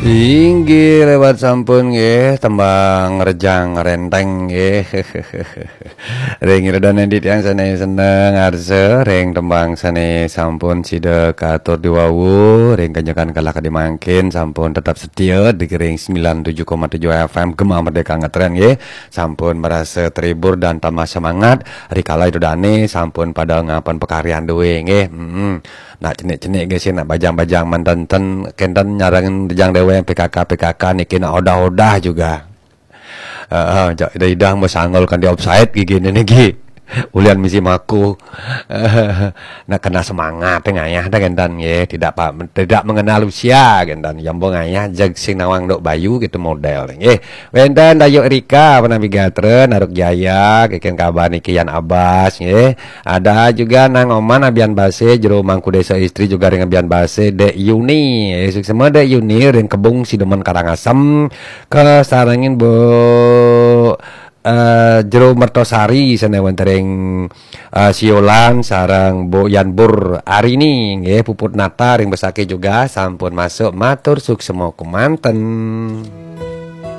Inggih lewat sampun nggih tembang rejang renteng nggih. Ring redone dit yang sane seneng arse ring tembang sane sampun sida katur diwawu ring kanjekan kalah kadimangkin sampun tetap setia di ring 97,7 FM Gema Merdeka Ngetren nggih. Sampun merasa terhibur dan tambah semangat rikala itu dane sampun pada ngapan pekaryan dewe nggih. Nak cenik-cenik guys nak bajang-bajang manten kenten nyarang rejang dewe PKK niki nak odah-odah juga. Idah mau sanggol kan di offside gini niki. Ulian misi maku. Nak kena semangat ngayah dah kentan ye, tidak mengenal usia kentan. Jambo ngayah jag sing nawang dok bayu gitu model nggih. Wenten Dayo Rika Navigator Naruk Jaya keken kabar niki Yan Abbas nggih. Ada juga nang Oman Abian Base jero mangku desa istri juga dengan Abian Base Dek Yuni. Semua Dek Yuni ring kebung Sidemen Karangasem ke sarangin Bu jero Mertosari sana wentering siolan sarang Bo Yanbur Arini nggih puput nata ring besake juga sampun masuk matur suksemo kumanten.